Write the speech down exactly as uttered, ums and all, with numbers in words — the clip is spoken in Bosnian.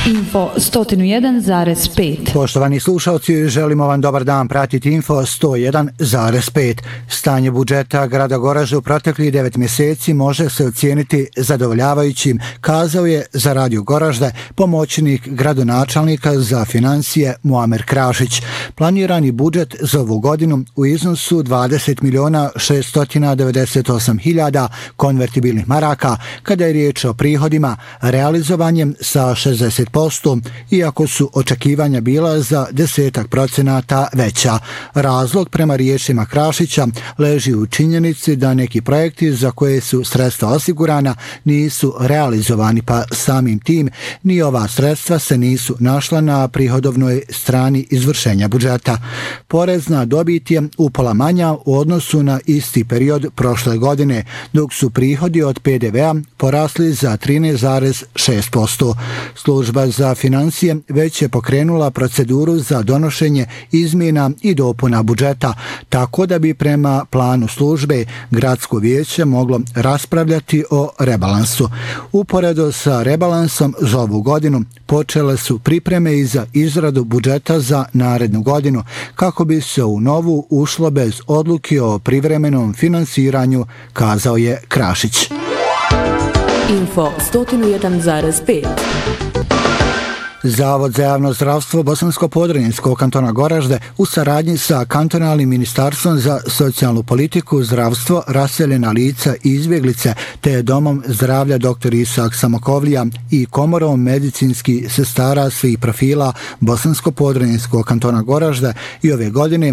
Info sto jedan zarez pet. Poštovani slušalci, želimo vam dobar dan. Pratiti Info sto jedan zarez pet. Stanje budžeta grada Goražde u proteklih devet mjeseci može se ocijeniti zadovoljavajućim, kazao je za Radio Goražde pomoćnik gradonačelnika za financije Muamer Krašić. Planirani budžet za ovu godinu u iznosu dvadeset miliona šesto devedeset osam hiljada konvertibilnih maraka, kada je riječ o prihodima, realizovanjem sa šezdeset posto, iako su očekivanja bila za desetak procenata veća. Razlog, prema riječima Krašića, leži u činjenici da neki projekti za koje su sredstva osigurana nisu realizovani, pa samim tim ni ova sredstva se nisu našla na prihodovnoj strani izvršenja budžeta. Porezna dobit je upola manja u odnosu na isti period prošle godine, dok su prihodi od P D V-a porasli za trinaest zarez šest posto. Služba za financije već je pokrenula proceduru za donošenje izmjena i dopuna budžeta, tako da bi prema planu službe gradsko vijeće moglo raspravljati o rebalansu. Uporedo sa rebalansom za ovu godinu počele su pripreme i za izradu budžeta za narednu godinu, kako bi se u novu ušlo bez odluke o privremenom finansiranju, kazao je Krašić. Info sto jedan zarez pet. Zavod za javno zdravstvo Bosansko-Podrinjskog kantona Goražde u saradnji sa kantonalnim ministarstvom za socijalnu politiku, zdravstvo, raseljena lica i izbjeglice te domom zdravlja doktor Isak Samokovlija i komorom medicinskih sestara svih profila Bosansko-Podrinjskog kantona Goražde i ove godine